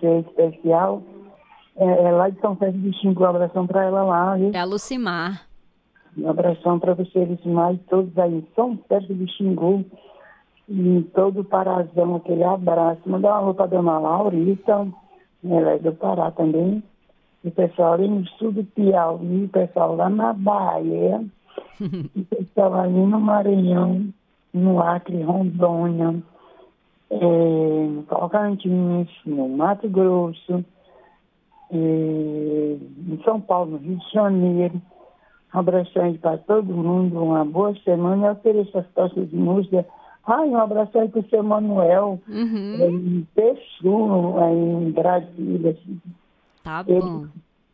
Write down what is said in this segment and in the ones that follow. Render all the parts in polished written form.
você especial. É lá de São Pedro de Xingu, um abração para ela lá, viu? É a Lucimar. Um abração para você, Lucimar, e todos aí em São Pedro de Xingu. E todo o Parazão, aquele abraço. Mandar uma roupa para dona Laurita, ela é do Pará também. E o pessoal ali no sul do Piauí, o pessoal lá na Bahia, o pessoal ali no Maranhão, no Acre, Rondônia, no Tocantins, no Mato Grosso, em São Paulo, no Rio de Janeiro. Um abraço aí para todo mundo, uma boa semana. Eu ofereço as tostas de música. Um abraço aí para o seu Manuel, em Pessoa, em Brasília. Tá bom.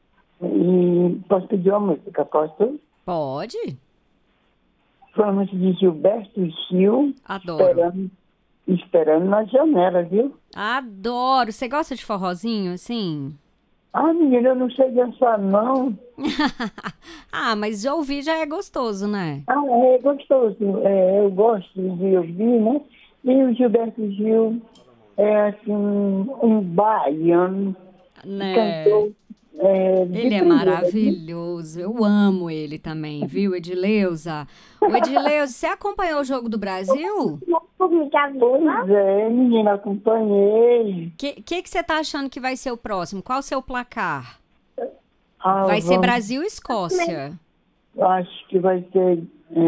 E posso pedir uma música, posso? Pode. Foi uma música de Gilberto Gil. Adoro. Esperando na janela, viu? Adoro. Você gosta de forrozinho, assim? Menina, eu não sei dançar, não. Mas de ouvir já é gostoso, né? É gostoso. Eu gosto de ouvir, né? E o Gilberto Gil é, assim, um baiano, Né? cantor. Ele é maravilhoso, eu amo ele também, viu, Edileuza? O Edileuza, você acompanhou o Jogo do Brasil? Pois é, menina, acompanhei. O que você tá achando que vai ser o próximo? Qual o seu placar? Vai ser Brasil e Escócia. Acho que vai ser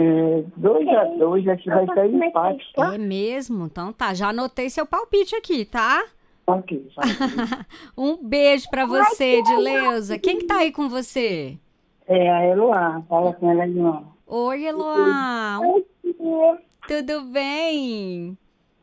2-2, acho que vai ser empate, tá? É mesmo? Então tá, já anotei seu palpite aqui, tá? Ok. Um beijo pra você, Edileuza. Quem que tá aí com você? É a Eloá, fala com ela, Eloá. Oi, Eloá. Tudo bem?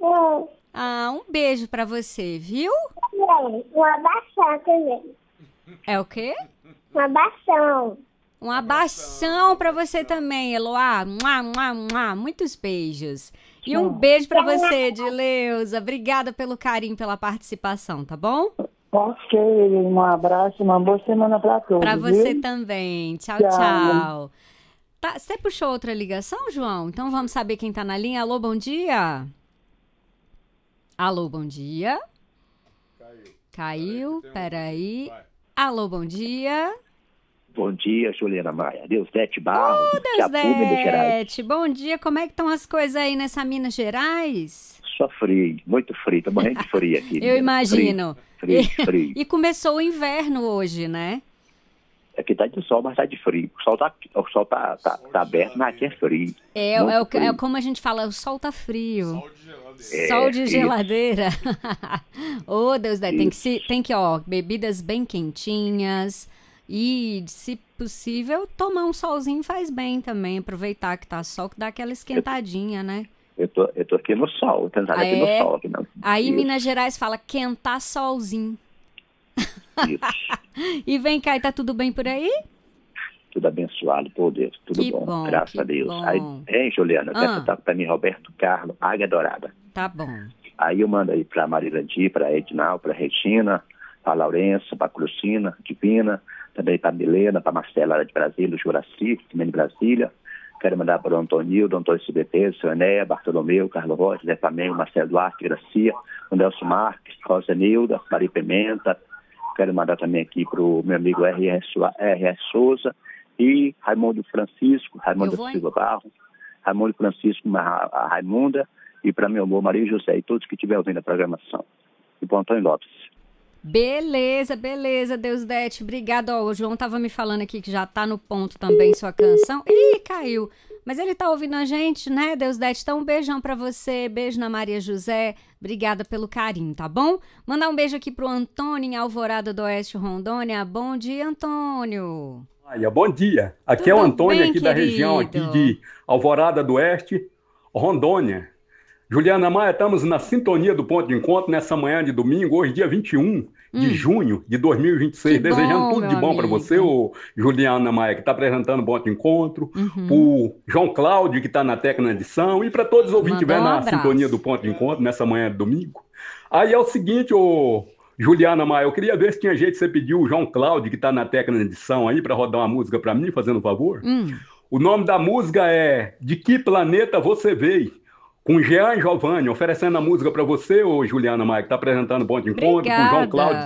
Um beijo pra você, viu? Um abração também. É o quê? Um abração. Um abração pra você também, Eloá. Mua, mua, mua. Muitos beijos. E um beijo pra você, Edileuza. Obrigada pelo carinho, pela participação, tá bom? Ok, um abraço, uma boa semana pra todos. Pra você viu? também. Tchau, tchau. Tá, você puxou outra ligação, João? Então vamos saber quem tá na linha. Alô, bom dia. Alô, bom dia. Caiu. Peraí. Alô, bom dia. Bom dia, Juliana Maia. Deusdete Barros. Deusdete, bom dia. Como é que estão as coisas aí nessa Minas Gerais? Só frio, muito frio. Tô morrendo de frio aqui. Eu imagino. Frio. E começou o inverno hoje, né? Aqui tá de sol, mas tá de frio. O sol tá aberto, mas aqui é frio. É como a gente fala, o sol tá frio. Sol de geladeira. Ô, Deusdete, tem que, bebidas bem quentinhas. E, se possível, tomar um solzinho faz bem também. Aproveitar que tá sol, que dá aquela esquentadinha, né? Eu tô aqui no sol, tentando aqui no sol. Aqui não. Aí, em Minas Gerais, fala quentar solzinho. E vem cá, e tá tudo bem por aí? Tudo abençoado por Deus, tudo bom, graças a Deus. Bom. Aí, Juliana, peço tá pra mim, Roberto Carlos, Águia Dourada. Tá bom. Aí eu mando aí pra Marilandir, pra Edinal, pra Regina, pra Laurença, pra Crucina, Divina, também para Milena, para Marcela de Brasília, Juraci, também de Brasília. Quero mandar para o Antonildo, Antônio CBT, seu Enéa, Bartolomeu, Carlos Rocha, Zé Flamengo, Marcelo Duarte, Gracia, Nelson Marques, Rosa Nilda, Maria Pimenta. Quero mandar também aqui para o meu amigo R.S. Souza e Raimundo Francisco, Raimundo Silva Barro, Raimundo Francisco, a Raimunda, e para meu amor Maria José e todos que estiverem ouvindo a programação. E para o Antônio Lopes. Beleza, Deusdete, obrigado. O João tava me falando aqui que já tá no ponto também sua canção. Ih, caiu. Mas ele tá ouvindo a gente, né, Deusdete? Então um beijão pra você, beijo na Maria José, obrigada pelo carinho, tá bom? Mandar um beijo aqui pro Antônio em Alvorada do Oeste, Rondônia. Bom dia, Antônio. Bom dia. Aqui Tudo é o Antônio, bem, aqui da região aqui de Alvorada do Oeste, Rondônia. Juliana Maia, estamos na sintonia do Ponto de Encontro nessa manhã de domingo, hoje dia 21 de junho de 2026. Desejando tudo de bom para você, ô Juliana Maia, que está apresentando o Ponto de Encontro, o João Cláudio, que está na técnica de edição, e para todos os ouvintes que estiverem na sintonia do Ponto de Encontro nessa manhã de domingo. Aí é o seguinte, ô Juliana Maia, eu queria ver se tinha jeito de você pedir o João Cláudio, que está na técnica de edição aí, para rodar uma música para mim, fazendo um favor. O nome da música é De Que Planeta Você Veio? Com Jean Giovanni, oferecendo a música para você, ô Juliana Maia, que está apresentando o Ponto de Encontro, com o João Cláudio.